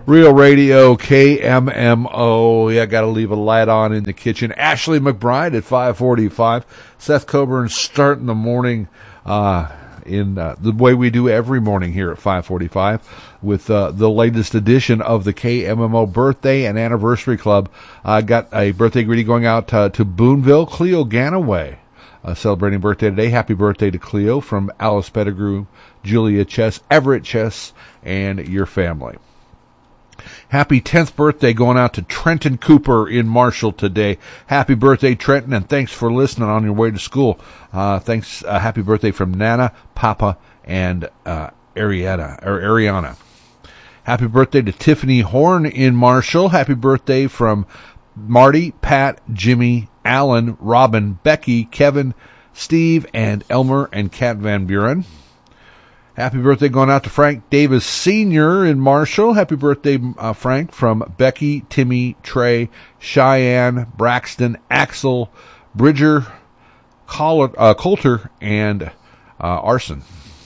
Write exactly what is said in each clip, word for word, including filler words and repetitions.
Real Radio, K M M O. Yeah, got to leave a light on in the kitchen. Ashley McBride at five forty-five. Seth Coburn starting the morning uh, in uh, the way we do every morning here at five forty-five with uh, the latest edition of the K M M O Birthday and Anniversary Club. I uh, got a birthday greeting going out uh, to Boonville, Cleo Ganaway. Uh, celebrating birthday today. Happy birthday to Cleo from Alice Pettigrew, Julia Chess, Everett Chess, and your family. Happy tenth birthday going out to Trenton Cooper in Marshall today. Happy birthday, Trenton, and thanks for listening on your way to school. Uh, thanks. Uh, happy birthday from Nana, Papa, and uh, Ariana, or Ariana. Happy birthday to Tiffany Horn in Marshall. Happy birthday from Marty, Pat, Jimmy, Alan, Robin, Becky, Kevin, Steve, and Elmer and Kat Van Buren. Happy birthday going out to Frank Davis Senior in Marshall. Happy birthday, uh, Frank, from Becky, Timmy, Trey, Cheyenne, Braxton, Axel, Bridger, Col- uh, Coulter, and uh, Arson.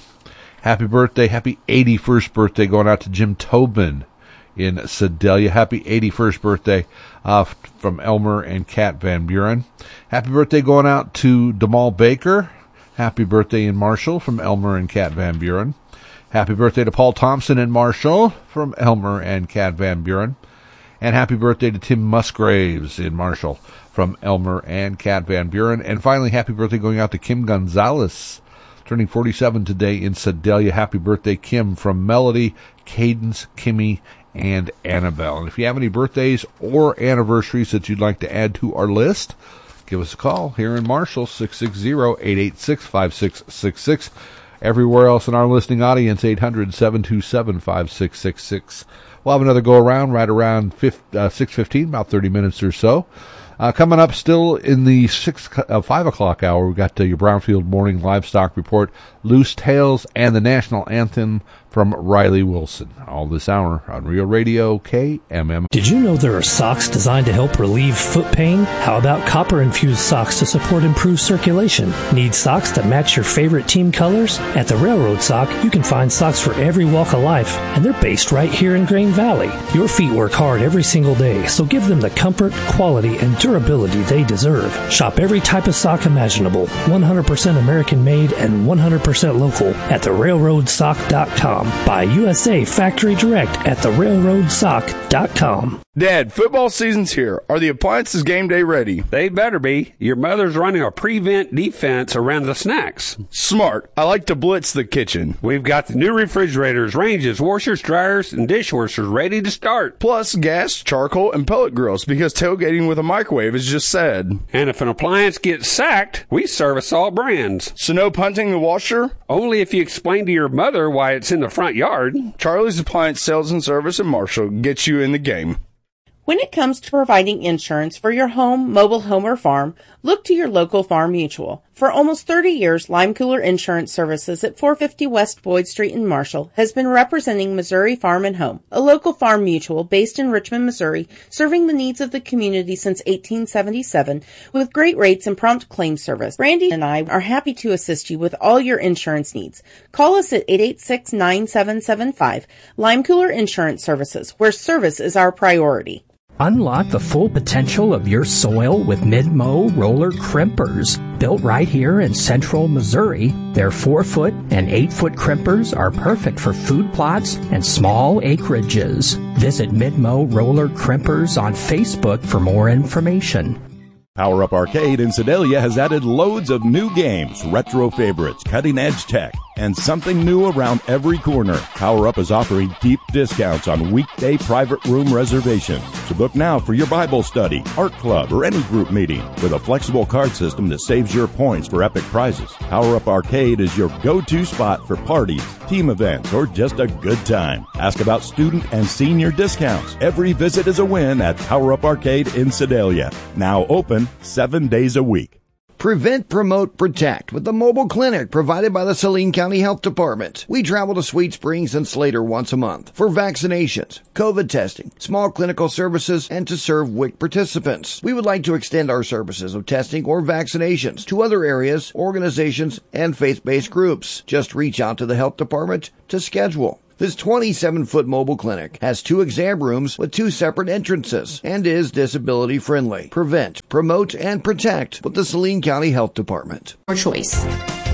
Happy birthday, happy eighty-first birthday going out to Jim Tobin in Sedalia. Happy eighty-first birthday uh, from Elmer and Kat Van Buren. Happy birthday going out to Demal Baker. Happy birthday in Marshall from Elmer and Kat Van Buren. Happy birthday to Paul Thompson in Marshall from Elmer and Kat Van Buren. And happy birthday to Tim Musgraves in Marshall from Elmer and Kat Van Buren. And finally, happy birthday going out to Kim Gonzalez, turning forty-seven today in Sedalia. Happy birthday, Kim, from Melody, Cadence, Kimmy, and Annabelle. And if you have any birthdays or anniversaries that you'd like to add to our list, give us a call here in Marshall, six six zero, eight eight six, five six six six. Everywhere else in our listening audience, eight hundred, seven two seven, five six six six. We'll have another go-around right around six fifteen, about thirty minutes or so. Uh, coming up still in the six, uh, five o'clock hour, we've got uh, your Brownfield Morning Livestock Report, Loose Tales, and the National Anthem from Riley Wilson. All this hour on Real Radio K M M. Did you know there are socks designed to help relieve foot pain? How about copper-infused socks to support improved circulation? Need socks that match your favorite team colors? At the Railroad Sock, you can find socks for every walk of life, and they're based right here in Grain Valley. Your feet work hard every single day, so give them the comfort, quality, and durability they deserve. Shop every type of sock imaginable, one hundred percent American-made and one hundred percent local at the railroad sock dot com. Buy U S A Factory Direct at the railroad sock dot com. Dad, football season's here. Are the appliances game day ready? They better be. Your mother's running a prevent defense around the snacks. Smart. I like to blitz the kitchen. We've got the new refrigerators, ranges, washers, dryers, and dishwashers ready to start. Plus gas, charcoal, and pellet grills, because tailgating with a microwave is just sad. And if an appliance gets sacked, we service all brands. So no punting the washer? Only if you explain to your mother why it's in the front yard. Charlie's Appliance Sales and Service in Marshall gets you in the game. When it comes to providing insurance for your home, mobile home, or farm, look to your local Farm Mutual. For almost thirty years, Lime Cooler Insurance Services at four fifty West Boyd Street in Marshall has been representing Missouri Farm and Home, a local farm mutual based in Richmond, Missouri, serving the needs of the community since eighteen seventy-seven with great rates and prompt claim service. Brandy and I are happy to assist you with all your insurance needs. Call us at eight eight six, nine seven seven five. Lime Cooler Insurance Services, where service is our priority. Unlock the full potential of your soil with Mid-Mow roller crimpers. Built right here in central Missouri, their four-foot and eight-foot crimpers are perfect for food plots and small acreages. Visit Mid-Mow Roller Crimpers on Facebook for more information. Power Up Arcade in Sedalia has added loads of new games, retro favorites, cutting-edge tech, and something new around every corner. Power Up is offering deep discounts on weekday private room reservations. So book now for your Bible study, art club, or any group meeting with a flexible card system that saves your points for epic prizes. Power Up Arcade is your go-to spot for parties, team events, or just a good time. Ask about student and senior discounts. Every visit is a win at Power Up Arcade in Sedalia. Now open seven days a week. Prevent, Promote, Protect with the mobile clinic provided by the Saline County Health Department. We travel to Sweet Springs and Slater once a month for vaccinations, COVID testing, small clinical services, and to serve W I C participants. We would like to extend our services of testing or vaccinations to other areas, organizations, and faith-based groups. Just reach out to the health department to schedule. This twenty-seven foot mobile clinic has two exam rooms with two separate entrances and is disability friendly. Prevent, promote, and protect with the Saline County Health Department. Your choice.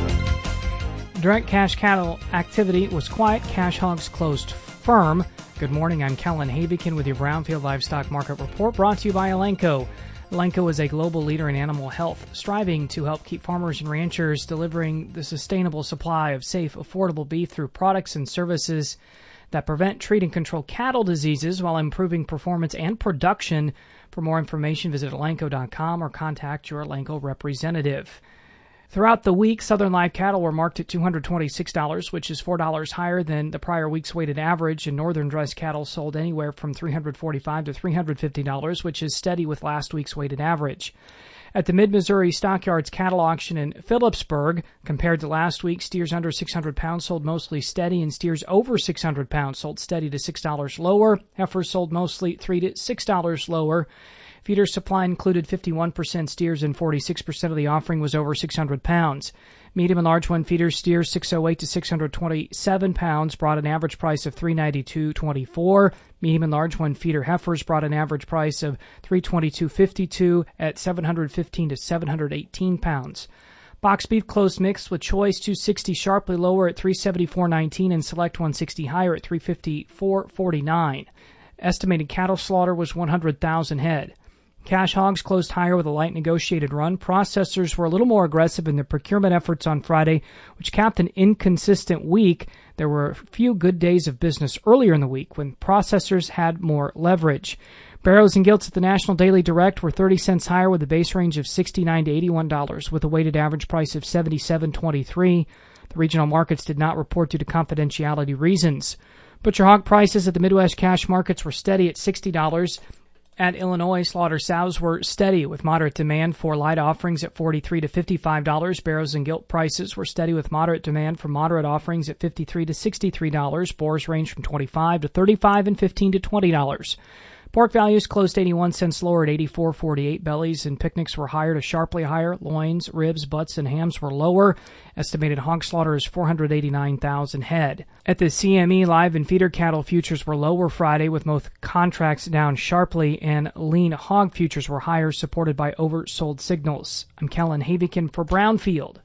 Direct cash cattle activity was quiet. Cash hogs closed firm. Good morning. I'm Kellen Havikin with your Brownfield Livestock Market Report, brought to you by Elanco. Elanco is a global leader in animal health, striving to help keep farmers and ranchers delivering the sustainable supply of safe, affordable beef through products and services that prevent, treat, and control cattle diseases while improving performance and production. For more information, visit elanco dot com or contact your Elanco representative. Throughout the week, Southern live cattle were marked at two hundred twenty-six dollars, which is four dollars higher than the prior week's weighted average, and Northern dressed cattle sold anywhere from three hundred forty-five dollars to three hundred fifty dollars, which is steady with last week's weighted average. At the Mid-Missouri Stockyards cattle auction in Phillipsburg, compared to last week, steers under six hundred pounds sold mostly steady, and steers over six hundred pounds sold steady to six dollars lower. Heifers sold mostly three dollars to six dollars lower. Feeder supply included fifty-one percent steers, and forty-six percent of the offering was over six hundred pounds. Medium and large one feeder steers six oh eight to six hundred twenty-seven pounds brought an average price of three ninety-two twenty-four. Medium and large one feeder heifers brought an average price of three twenty-two fifty-two at seven hundred fifteen to seven hundred eighteen pounds. Box beef closed mixed with choice two sixty sharply lower at three seventy-four nineteen and select one sixty higher at three fifty-four forty-nine. Estimated cattle slaughter was one hundred thousand head. Cash hogs closed higher with a light negotiated run. Processors were a little more aggressive in their procurement efforts on Friday, which capped an inconsistent week. There were a few good days of business earlier in the week when processors had more leverage. Barrows and Gilts at the National Daily Direct were thirty cents higher with a base range of sixty-nine to eighty-one dollars with a weighted average price of seventy-seven twenty-three. The regional markets did not report due to confidentiality reasons. Butcher hog prices at the Midwest cash markets were steady at sixty dollars. At Illinois, slaughter sows were steady with moderate demand for light offerings at forty-three to fifty-five dollars. Barrows and gilt prices were steady with moderate demand for moderate offerings at fifty-three to sixty-three dollars. Boars range from twenty-five to thirty-five and fifteen to twenty dollars. Pork values closed eighty-one cents lower at eighty-four forty-eight. Bellies and picnics were higher to sharply higher. Loins, ribs, butts, and hams were lower. Estimated hog slaughter is four hundred eighty-nine thousand head. At the C M E, live and feeder cattle futures were lower Friday with most contracts down sharply, and lean hog futures were higher, supported by oversold signals. I'm Kellen Havikin for Brownfield.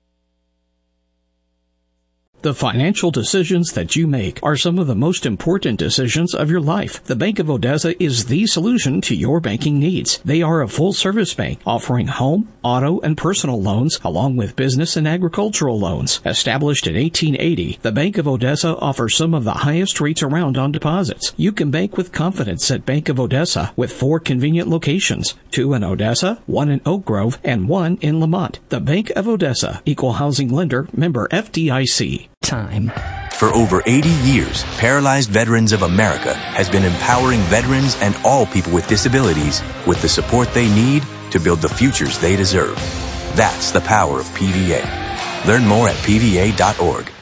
The financial decisions that you make are some of the most important decisions of your life. The Bank of Odessa is the solution to your banking needs. They are a full-service bank offering home, auto, and personal loans, along with business and agricultural loans. Established in eighteen eighty, the Bank of Odessa offers some of the highest rates around on deposits. You can bank with confidence at Bank of Odessa with four convenient locations, two in Odessa, one in Oak Grove, and one in Lamont. The Bank of Odessa, Equal Housing Lender, member F D I C. Time. For over eighty years, Paralyzed Veterans of America has been empowering veterans and all people with disabilities with the support they need to build the futures they deserve. That's the power of P V A. Learn more at P V A dot org.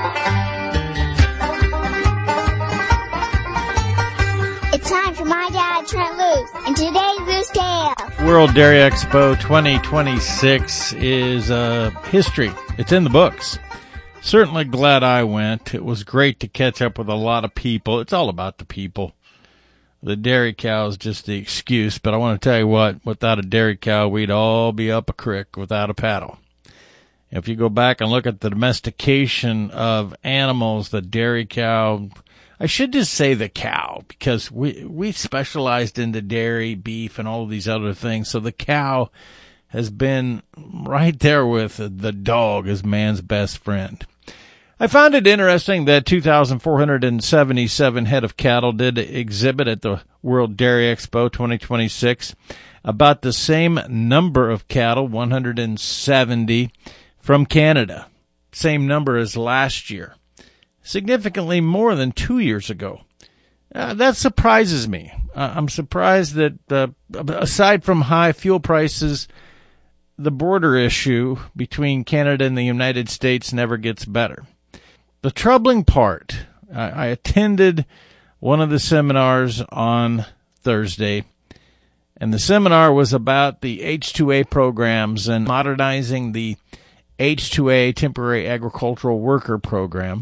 It's time for My Dad, Trent Loos, and today's Loose Tale. World Dairy Expo twenty twenty-six is uh, history. It's in the books. Certainly glad I went. It was great to catch up with a lot of people. It's all about the people. The dairy cow is just the excuse, but I want to tell you what, without a dairy cow, we'd all be up a creek without a paddle. If you go back and look at the domestication of animals, the dairy cow, I should just say the cow, because we, we specialized in the dairy, beef, and all of these other things. So the cow has been right there with the dog as man's best friend. I found it interesting that two thousand four hundred seventy-seven head of cattle did exhibit at the World Dairy Expo twenty twenty-six. About the same number of cattle, one hundred seventy, from Canada. Same number as last year. Significantly more than two years ago. Uh, that surprises me. Uh, I'm surprised that, uh, aside from high fuel prices, the border issue between Canada and the United States never gets better. The troubling part, I, I attended one of the seminars on Thursday, and the seminar was about the H two A programs and modernizing the H two A, Temporary Agricultural Worker Program.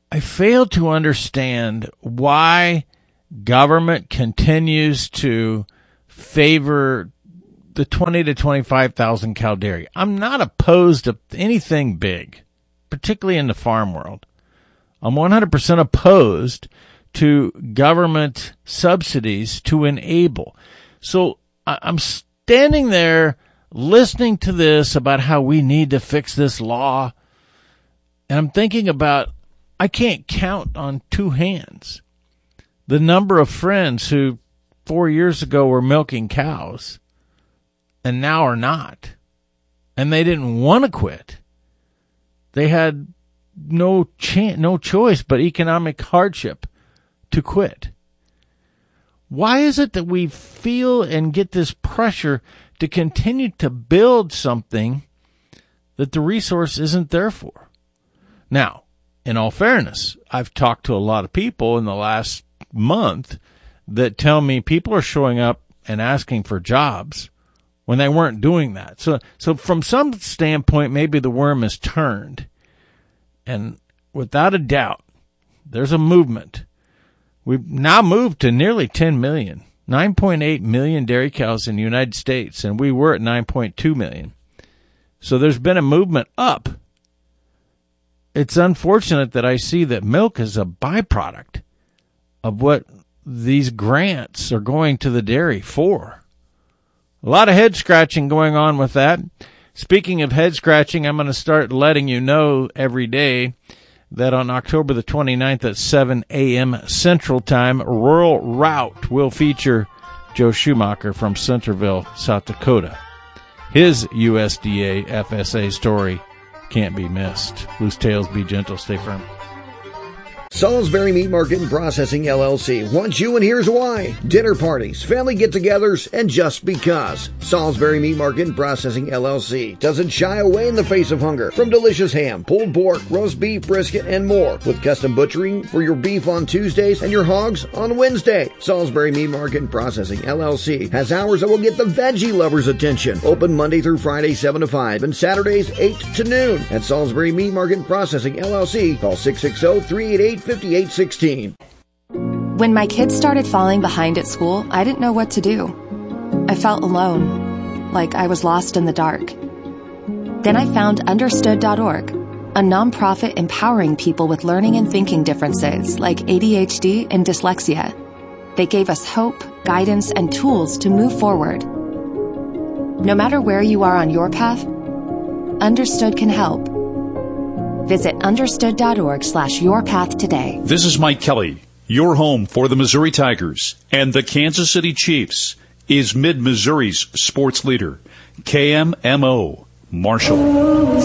I fail to understand why government continues to favor the twenty to twenty-five thousand cow dairy. I'm not opposed to anything big, particularly in the farm world. I'm one hundred percent opposed to government subsidies to enable. So I'm standing there listening to this about how we need to fix this law, and I'm thinking about, I can't count on two hands the number of friends who four years ago were milking cows and now are not. And they didn't want to quit. They had no chance, no choice but economic hardship to quit. Why is it that we feel and get this pressure to continue to build something that the resource isn't there for? Now, in all fairness, I've talked to a lot of people in the last month that tell me people are showing up and asking for jobs when they weren't doing that. So, so from some standpoint, maybe the worm is turned. And without a doubt, there's a movement. We've now moved to nearly ten million, nine point eight million dairy cows in the United States, and we were at nine point two million. So there's been a movement up. It's unfortunate that I see that milk is a byproduct of what these grants are going to the dairy for. A lot of head scratching going on with that. Speaking of head scratching, I'm going to start letting you know every day that on October the twenty-ninth at seven a.m. Central Time, Rural Route will feature Joe Schumacher from Centerville, South Dakota. His U S D A F S A story can't be missed. Loose tails, be gentle, stay firm. Salisbury Meat Market and Processing, L L C wants you, and here's why. Dinner parties, family get-togethers, and just because. Salisbury Meat Market and Processing, L L C doesn't shy away in the face of hunger from delicious ham, pulled pork, roast beef, brisket, and more, with custom butchering for your beef on Tuesdays and your hogs on Wednesday. Salisbury Meat Market and Processing, L L C has hours that will get the veggie lovers' attention. Open Monday through Friday, seven to five, and Saturdays, eight to noon. At Salisbury Meat Market and Processing, L L C, call six six zero, three eight eight, five eight one six. When my kids started falling behind at school, I didn't know what to do. I felt alone, like I was lost in the dark. Then I found understood dot org, a nonprofit empowering people with learning and thinking differences like A D H D and dyslexia. They gave us hope, guidance, and tools to move forward. No matter where you are on your path, Understood can help. Visit understood dot org slash your path today. This is Mike Kelly. Your home for the Missouri Tigers and the Kansas City Chiefs is Mid-Missouri's sports leader, K M M O, Marshall.